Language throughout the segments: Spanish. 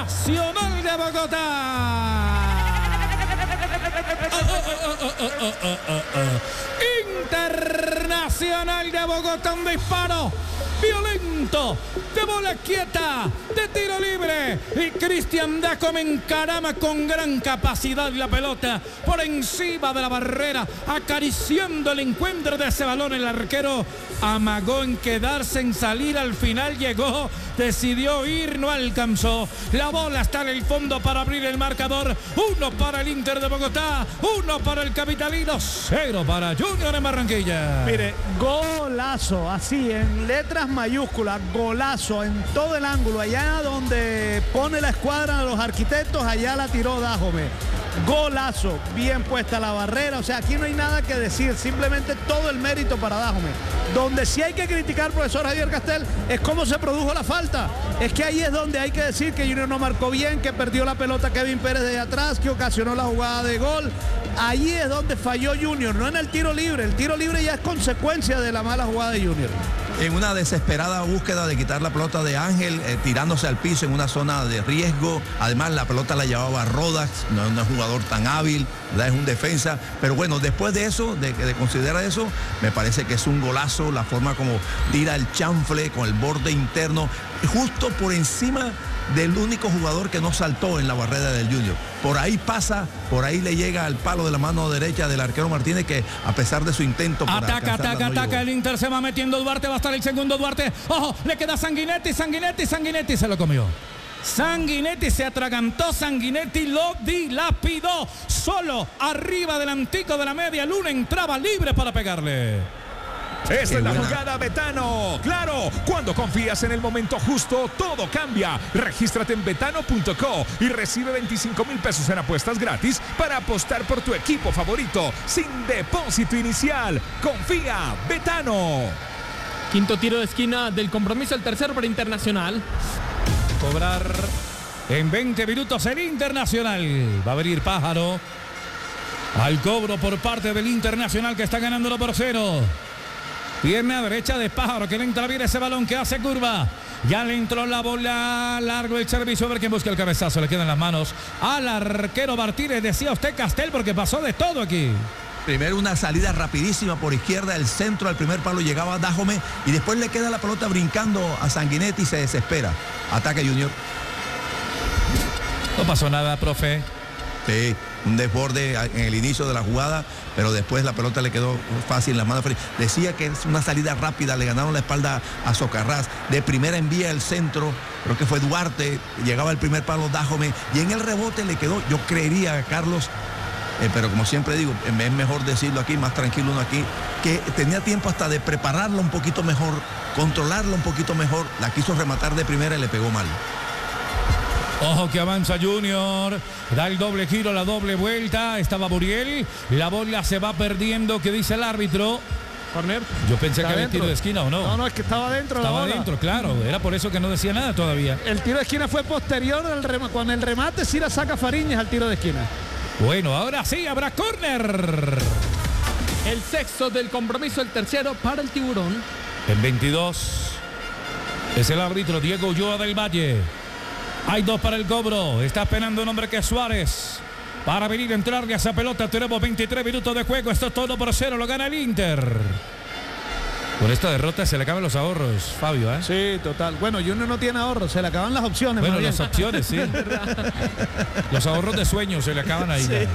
Internacional de Bogotá. Internacional de Bogotá, un disparo violento, de bola quieta, de tiro libre, y Cristian Dájome encarama con gran capacidad la pelota por encima de la barrera, acariciando el encuentro de ese balón. El arquero amagó en quedarse, en salir, al final llegó, decidió ir, no alcanzó. La bola está en el fondo para abrir el marcador. 1 para el Inter de Bogotá, 1 para el capitalino, 0 para Junior en Barranquilla. Mire, golazo, así en letras mayúsculas, golazo en todo el ángulo, allá donde pone la escuadra de los arquitectos, allá la tiró Dájome. Golazo, bien puesta la barrera, o sea, aquí no hay nada que decir, simplemente todo el mérito para Dájome. Donde sí hay que criticar, profesor Javier Castel, es cómo se produjo la falta. Es que ahí es donde hay que decir que Junior no marcó bien, que perdió la pelota Kevin Pérez de atrás, que ocasionó la jugada de gol. Ahí es donde falló Junior, no en el tiro libre. El tiro libre ya es consecuencia de la mala jugada de Junior. En una desesperada búsqueda de quitar la pelota de Ángel, tirándose al piso en una zona de riesgo. Además, la pelota la llevaba Rodas, no es un jugador tan hábil, ¿verdad? Es un defensa. Pero bueno, después de eso, de considerar eso, me parece que es un golazo la forma como tira el chanfle con el borde interno, justo por encima del único jugador que no saltó en la barrera del Junior. Por ahí pasa, por ahí le llega al palo de la mano derecha del arquero Martínez, que a pesar de su intento por ataca, el Inter se va metiendo, Duarte, va a estar el segundo Duarte, ojo, le queda Sanguinetti, se lo comió. Sanguinetti se atragantó, Sanguinetti lo dilapidó, solo arriba del antico de la media luna, entraba libre para pegarle. Esta es la jugada Betano. Claro, cuando confías en el momento justo, todo cambia. Regístrate en betano.co y recibe 25,000 pesos en apuestas gratis para apostar por tu equipo favorito sin depósito inicial. Confía, Betano. Quinto tiro de esquina del compromiso, el tercero para Internacional. Cobrar en 20 minutos el Internacional. Va a venir Pájaro al cobro por parte del Internacional, que está ganándolo por 0. Pierna derecha de Pájaro, que le entra bien ese balón, que hace curva. Ya le entró la bola, largo el servicio, a ver quién busca el cabezazo. Le quedan las manos al arquero Martínez, decía usted, Castel, porque pasó de todo aquí. Primero una salida rapidísima por izquierda, el centro al primer palo llegaba Dájome, y después le queda la pelota brincando a Sanguinetti y se desespera. Ataca Junior. No pasó nada, profe. Sí, un desborde en el inicio de la jugada, pero después la pelota le quedó fácil en las manos. Decía que es una salida rápida, le ganaron la espalda a Socarrás. De primera envía el centro, creo que fue Duarte, llegaba el primer palo Dájome, y en el rebote le quedó, yo creería, Carlos, pero como siempre digo, es mejor decirlo aquí, más tranquilo uno aquí, que tenía tiempo hasta de prepararla un poquito mejor, controlarla un poquito mejor, la quiso rematar de primera y le pegó mal. Ojo que avanza Junior, da el doble giro, la doble vuelta, estaba Buriel, la bola se va perdiendo, ¿qué dice el árbitro? Corner. Yo pensé que había tiro de esquina, ¿o no? No, es que estaba dentro. Estaba dentro, claro, era por eso que no decía nada todavía. El tiro de esquina fue posterior al remate, con el remate sí la saca Fariñas al tiro de esquina. Bueno, ahora sí habrá córner. El sexto del compromiso, el tercero para el Tiburón. En 22 es el árbitro Diego Ulloa del Valle. Hay 2 para el cobro. Está esperando un hombre que es Suárez para venir a entrarle a esa pelota. Tenemos 23 minutos de juego. Esto es todo por 0. Lo gana el Inter. Por esta derrota se le acaban los ahorros, Fabio, ¿eh? Sí, total. Bueno, Junior no tiene ahorros, se le acaban las opciones. Bueno, las opciones, sí. Los ahorros de sueño se le acaban ahí. Sí.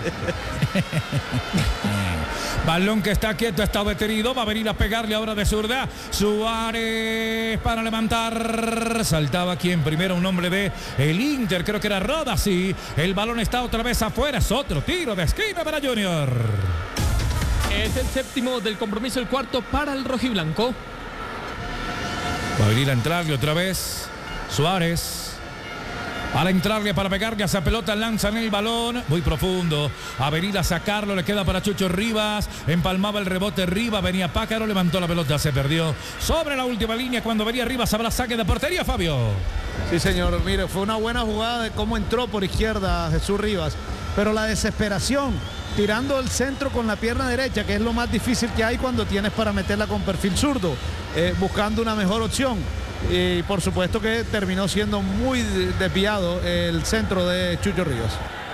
Balón que está quieto, está detenido. Va a venir a pegarle ahora de zurda. Suárez para levantar. Saltaba aquí en primero un hombre de el Inter. Creo que era Rodas, sí. El balón está otra vez afuera. Es otro tiro de esquina para Junior. Es el séptimo del compromiso, el cuarto para el rojiblanco. Va a venir a entrarle otra vez Suárez. Para entrarle, para pegarle a esa pelota, lanzan el balón, muy profundo, a venir a sacarlo, le queda para Chucho Rivas, empalmaba el rebote Rivas, venía Pájaro, levantó la pelota, se perdió sobre la última línea, cuando venía Rivas habrá saque de portería, Fabio. Sí, señor, mire, fue una buena jugada de cómo entró por izquierda Jesús Rivas, pero la desesperación, tirando el centro con la pierna derecha, que es lo más difícil que hay cuando tienes para meterla con perfil zurdo, buscando una mejor opción. y por supuesto que terminó siendo muy desviado el centro de Chucho Ríos.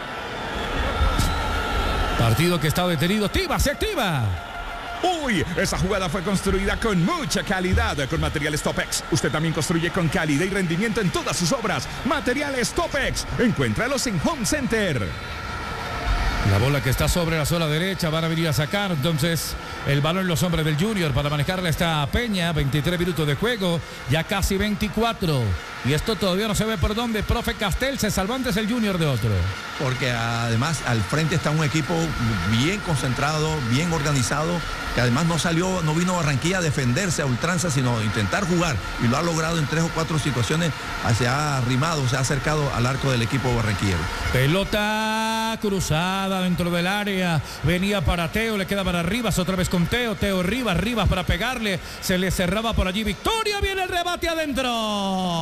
Partido que está detenido. ¡Tiva! ¡Se activa! Uy, esa jugada fue construida con mucha calidad con Materiales Topex. Usted también construye con calidad y rendimiento en todas sus obras. Materiales Topex. Encuéntralos en Home Center. La bola que está sobre la zona derecha, van a venir a sacar entonces el balón los hombres del Junior para manejarle esta Peña. 23 minutos de juego, ya casi 24. Y esto todavía no se ve por dónde. Profe Castel, se salvó antes el Junior de otro. Porque además al frente está un equipo bien concentrado, bien organizado, que además no vino a Barranquilla a defenderse a ultranza, sino a intentar jugar. Y lo ha logrado en 3 o 4 situaciones. Se ha arrimado, se ha acercado al arco del equipo barranquillero. Pelota cruzada dentro del área. Venía para Teo, le queda para Rivas, otra vez con Teo. Teo Rivas para pegarle. Se le cerraba por allí. Victoria, viene el rebate adentro.